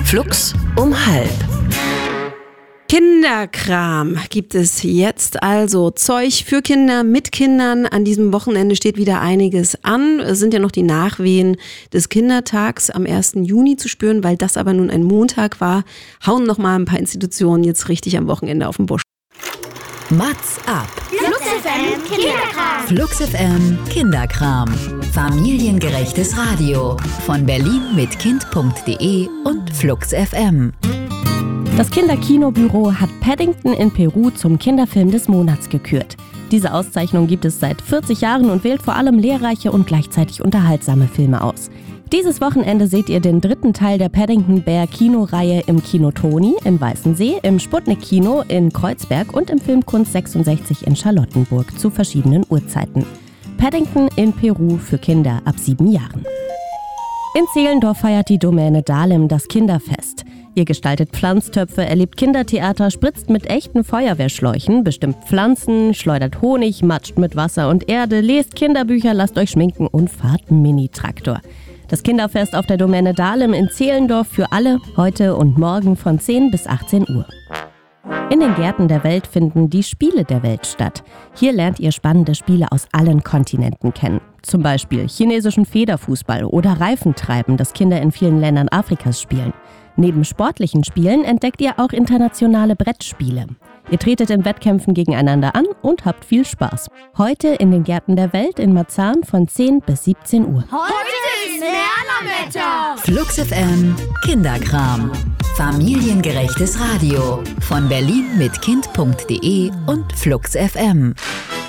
Flux um 12:30. Kinderkram gibt es jetzt, also Zeug für Kinder mit Kindern. An diesem Wochenende steht wieder einiges an. Es sind ja noch die Nachwehen des Kindertags am 1. Juni zu spüren, weil das aber nun ein Montag war, hauen noch mal ein paar Institutionen jetzt richtig am Wochenende auf den Busch. Mats ab. Flux FM Kinderkram. Flux FM Kinderkram. Familiengerechtes Radio von Berlin mit Kind.de und Flux FM. Das Kinderkinobüro hat Paddington in Peru zum Kinderfilm des Monats gekürt. Diese Auszeichnung gibt es seit 40 Jahren und wählt vor allem lehrreiche und gleichzeitig unterhaltsame Filme aus. Dieses Wochenende seht ihr den 3. Teil der Paddington Bear Kinoreihe im Kino Toni in Weißensee, im Sputnik Kino in Kreuzberg und im Filmkunst 66 in Charlottenburg zu verschiedenen Uhrzeiten. Paddington in Peru für Kinder ab 7 Jahren. In Zehlendorf feiert die Domäne Dahlem das Kinderfest. Ihr gestaltet Pflanztöpfe, erlebt Kindertheater, spritzt mit echten Feuerwehrschläuchen, bestimmt Pflanzen, schleudert Honig, matscht mit Wasser und Erde, lest Kinderbücher, lasst euch schminken und fahrt Mini-Traktor. Das Kinderfest auf der Domäne Dahlem in Zehlendorf für alle, heute und morgen von 10 bis 18 Uhr. In den Gärten der Welt finden die Spiele der Welt statt. Hier lernt ihr spannende Spiele aus allen Kontinenten kennen. Zum Beispiel chinesischen Federfußball oder Reifentreiben, das Kinder in vielen Ländern Afrikas spielen. Neben sportlichen Spielen entdeckt ihr auch internationale Brettspiele. Ihr tretet in Wettkämpfen gegeneinander an und habt viel Spaß. Heute in den Gärten der Welt in Marzahn von 10 bis 17 Uhr. Heute ist Lernerwetter. Flux FM Kinderkram. Familiengerechtes Radio von Berlin mit Kind.de und Flux FM.